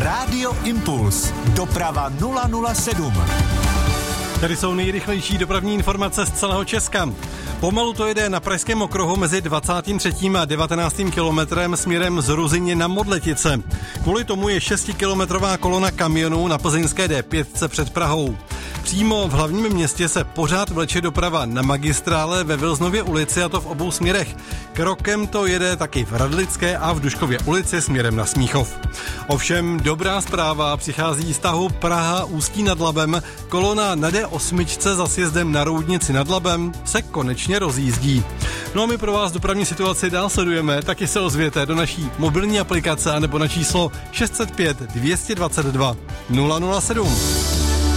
Rádio Impuls. Doprava 007. Tady jsou nejrychlejší dopravní informace z celého Česka. Pomalu to jede na pražském okruhu mezi 23. a 19. kilometrem směrem z Ruzyně na Modletice. Kvůli tomu je 6kilometrová kolona kamionů na plzeňské D5 před Prahou. Přímo v hlavním městě se pořád vleče doprava na magistrále ve Vilznově ulici, a to v obou směrech. Krokem to jede taky v Radlické a v Duškově ulici směrem na Smíchov. Ovšem dobrá zpráva přichází z tahu Praha-Ústí nad Labem. Kolona na D8 za sjezdem na Roudnici nad Labem se konečně rozjízdí. No a my pro vás dopravní situaci dál sledujeme, taky se ozvěte do naší mobilní aplikace anebo na číslo 605 222 007.